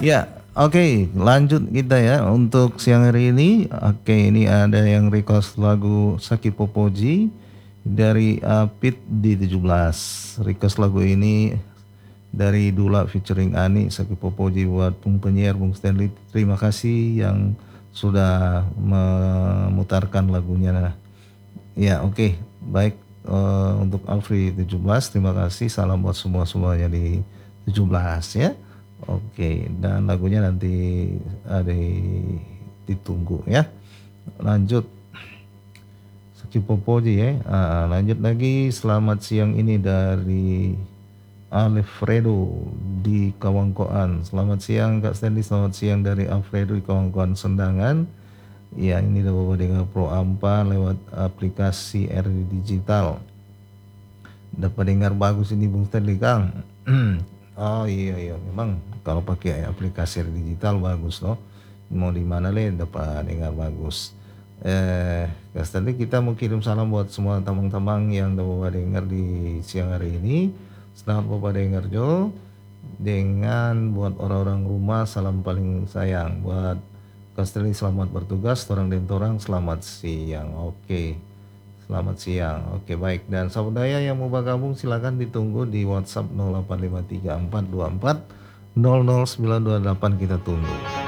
Ya, oke, lanjut kita ya untuk siang hari ini. Oke, ini ada yang request lagu Saki Popoji dari Pit di 17. Request lagu ini dari Dula featuring Ani Saki Popoji buat Bung Penyiar Bung Stanley. Terima kasih yang sudah memutarkan lagunya. Ya, oke. Baik, untuk Alfri 17, terima kasih. Salam buat semuanya di 17 ya. Oke, dan lagunya nanti ada ditunggu ya. Lanjut Saki Popoji ya. Lanjut lagi, selamat siang ini dari Alfredo di Kawangkoan. Selamat siang Kak Stanley, selamat siang dari Alfredo di Kawangkoan Sendangan. Ya, ini dapat dengar Pro Ampa lewat aplikasi RD Digital. Dapat dengar bagus ini Bung Stanley Kang. Oh iya, memang kalau pakai aplikasi digital bagus loh. Mau di mana dapat dengar bagus. Kak Stanley, kita mau kirim salam buat semua tamang-tamang yang dapat dengar di siang hari ini. Selamat bapak dengar Jo. Dengan buat orang-orang rumah salam paling sayang. Buat Kak Stanley selamat bertugas. Torang dan torang selamat siang. Oke. Selamat siang. Oke, baik. Dan sahabat daya yang mau bergabung silakan ditunggu di WhatsApp 085344 00928, kita tunggu.